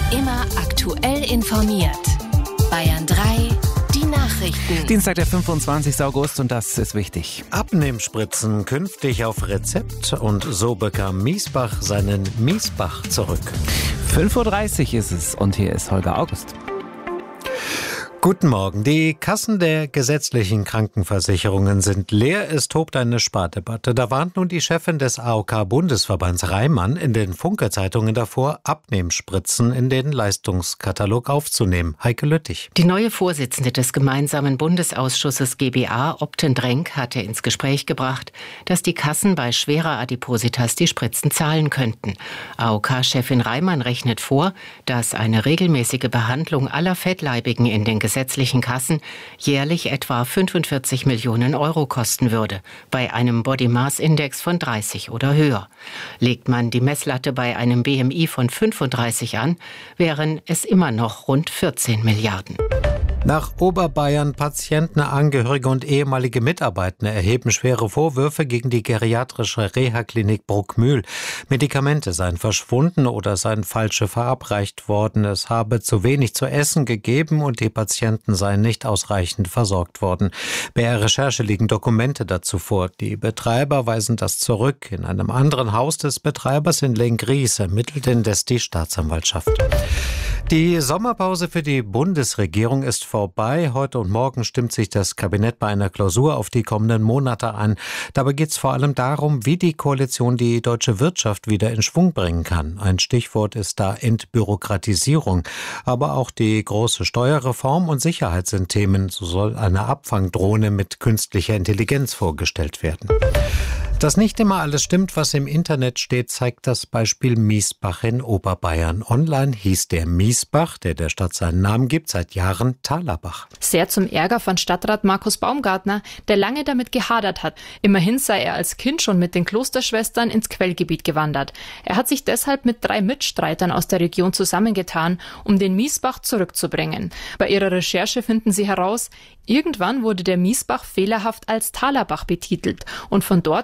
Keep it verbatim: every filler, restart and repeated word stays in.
Immer aktuell informiert. Bayern drei, die Nachrichten. Dienstag, der fünfundzwanzigste August, und das ist wichtig. Abnehmspritzen künftig auf Rezept, und so bekam Miesbach seinen Miesbach zurück. fünf Uhr dreißig ist es und hier ist Holger August. Guten Morgen. Die Kassen der gesetzlichen Krankenversicherungen sind leer. Es tobt eine Spardebatte. Da warnt nun die Chefin des A O K-Bundesverbands Reimann in den Funke-Zeitungen davor, Abnehmspritzen in den Leistungskatalog aufzunehmen. Heike Lüttich. Die neue Vorsitzende des gemeinsamen Bundesausschusses G B A, Opten Drenk, hatte ins Gespräch gebracht, dass die Kassen bei schwerer Adipositas die Spritzen zahlen könnten. A O K-Chefin Reimann rechnet vor, dass eine regelmäßige Behandlung aller Fettleibigen in den gesetzlichen Kassen jährlich etwa fünfundvierzig Millionen Euro kosten würde, bei einem Body Mass Index von dreißig oder höher. Legt man die Messlatte bei einem B M I von fünfunddreißig an, wären es immer noch rund vierzehn Milliarden. Nach Oberbayern Patienten, Angehörige und ehemalige Mitarbeitende erheben schwere Vorwürfe gegen die geriatrische Reha-Klinik Bruckmühl. Medikamente seien verschwunden oder seien falsche verabreicht worden. Es habe zu wenig zu essen gegeben und die Patienten seien nicht ausreichend versorgt worden. Bei der Recherche liegen Dokumente dazu vor. Die Betreiber weisen das zurück. In einem anderen Haus des Betreibers in Lenggries ermittelt indes die Staatsanwaltschaft. Die Sommerpause für die Bundesregierung ist vorbei. Heute und morgen stimmt sich das Kabinett bei einer Klausur auf die kommenden Monate an. Dabei geht es vor allem darum, wie die Koalition die deutsche Wirtschaft wieder in Schwung bringen kann. Ein Stichwort ist da Entbürokratisierung. Aber auch die große Steuerreform und Sicherheit sind Themen. So soll eine Abfangdrohne mit künstlicher Intelligenz vorgestellt werden. Dass nicht immer alles stimmt, was im Internet steht, zeigt das Beispiel Miesbach in Oberbayern. Online hieß der Miesbach, der der Stadt seinen Namen gibt, seit Jahren Talerbach. Sehr zum Ärger von Stadtrat Markus Baumgartner, der lange damit gehadert hat. Immerhin sei er als Kind schon mit den Klosterschwestern ins Quellgebiet gewandert. Er hat sich deshalb mit drei Mitstreitern aus der Region zusammengetan, um den Miesbach zurückzubringen. Bei ihrer Recherche finden sie heraus, irgendwann wurde der Miesbach fehlerhaft als Talerbach betitelt und von dort